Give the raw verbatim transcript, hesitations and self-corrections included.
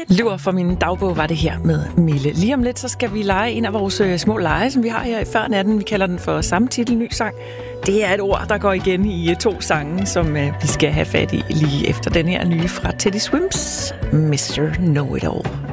Lur for min dagbog var det her med Mille. Lige om lidt, så skal vi lege en af vores øh, små lege, som vi har her i før natten. Vi kalder den for samme titel, ny sang. Det er et ord, der går igen i to sange, som øh, vi skal have fat i lige efter den her nye fra Teddy Swims, mister Know-It-All.